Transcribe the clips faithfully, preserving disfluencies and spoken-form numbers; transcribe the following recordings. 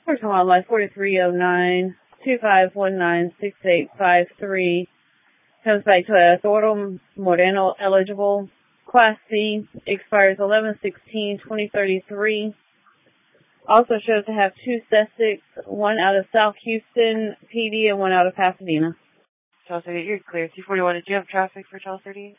First Wildlife forty-three oh nine, two five one nine, six eight five three. Comes back to a Thornton Moreno eligible. Class C expires eleven sixteen twenty thirty-three. Also shows to have two Sussex, one out of South Houston P D and one out of Pasadena. Charles thirty-eight, you're clear. two forty-one, did you have traffic for Charles thirty-eight?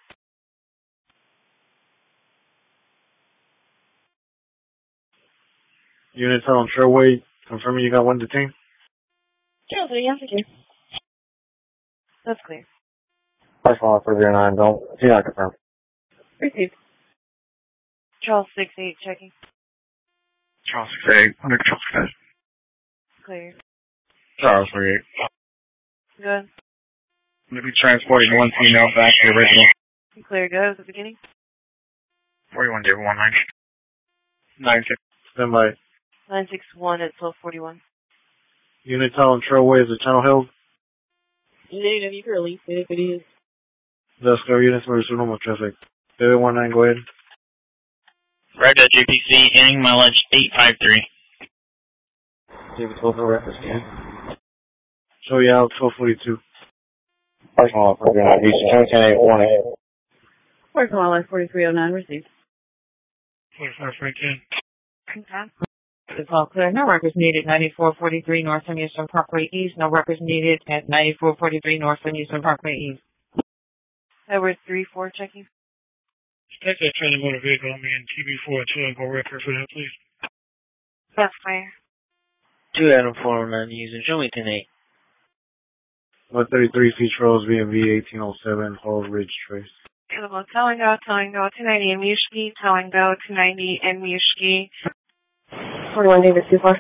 Units on Trailway, confirming you got one detained. Charles thirty-eight, thank you. That's clear. First one for zero nine, don't, do not confirm. Received. Charles six eight, checking. Charles six eight, under control six. Clear. Charles three eight. Good. I'm going to be transporting one female back to the original. Clear, go at the beginning. forty-one David one nine. nine six. Stand by. nine six one at twelve forty-one. Units on Trailway, is the channel held? Negative, you can release it if it is. Let's go, units, we're resume normal traffic. David one nine, go ahead. Right at J P C, ending mileage eight five three. David twelve, no reference, man. Show you out, twelve forty-two. First one for zero nine, Houston, ten eight one eight. First Wildlife forty-three oh nine, received. forty-five Franklin. Okay. It's all clear. No records needed. ninety-four forty-three North and Eastern Parkway East. No records needed at ninety-four forty-three North and Eastern Parkway East. Edward three four, checking. Take that trailer motor vehicle on me in T B four two and go record for that, please. That's clear. two Adam four oh nine using show me ten eight. one thirty-three Feach Rose, B M V eighteen oh seven, Hall Ridge Trace. Tango, Tango, two ninety in Mushki, Tango, two ninety in Mushki. forty-one David two four.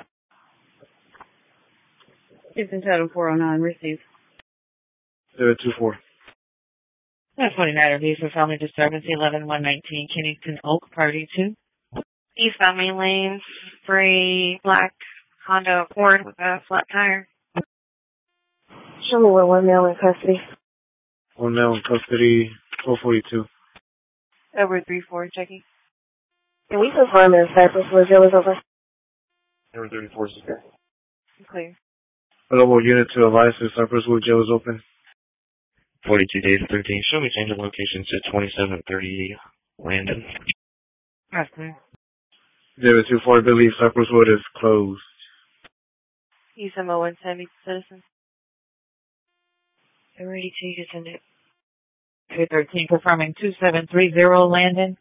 Houston Chatham four oh nine, received. David two four. That's twenty-nine reviews for family disturbance, eleven one nineteen Kennington Oak, party two. Eastbound main lane, gray, black Honda Accord with a flat tire. Show me where one male in custody. One male in custody, twelve forty-two. Edward three four, checking. Can we confirm that Cypress where jail is open? Number thirty-four is here. Clear. Available unit to advise if Cypresswood Jail is open. forty-two days thirteen. Show me change of location to twenty-seven thirty Landon. That's clear. David two four, I believe Cypresswood is closed. East M O one ten, meet the citizen. I'm ready to send it. two thirteen confirming two seven three zero Landon.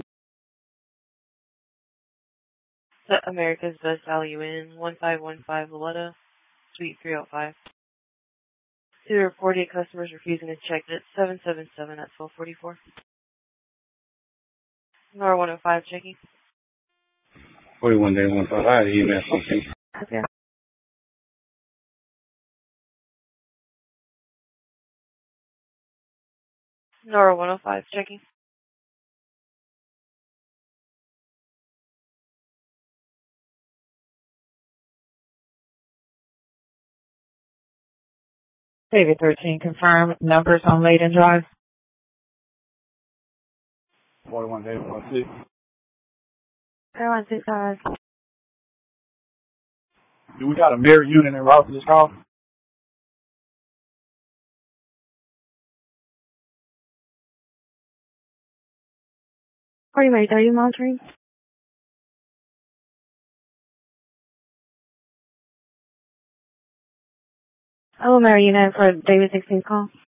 Set America's Best Value Inn, one five one five Loretta, Suite three oh five. Two reported customers refusing to check it. seven seven seven at twelve forty-four. Nora one oh five checking. forty-one day one five. I had an email something. Okay. Nora one oh five checking. David thirteen confirm numbers on Layden Drive. forty-one day one six. one six five. Do we got a mirror unit in route for this call? Are you ready? Are you monitoring? Hello, Mary United for David sixteen call.